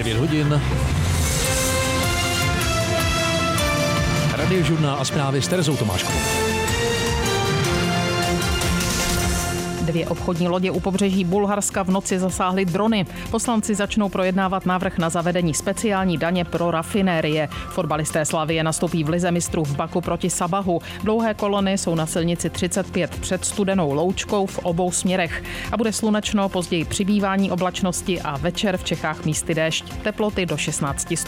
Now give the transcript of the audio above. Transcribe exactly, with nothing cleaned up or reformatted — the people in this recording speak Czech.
devět hodin. Radiožurnál a zprávy s Terezou Tomáškovou. Dvě obchodní lodě u pobřeží Bulharska v noci zasáhly drony. Poslanci začnou projednávat návrh na zavedení speciální daně pro rafinérie. Fotbalisté Slavie nastoupí v lize mistrů v Baku proti Sabahu. Dlouhé kolony jsou na silnici třicet pět před Studenou Loučkou v obou směrech. A bude slunečno, později přibývání oblačnosti a večer v Čechách místy déšť. Teploty do šestnáct stupňů.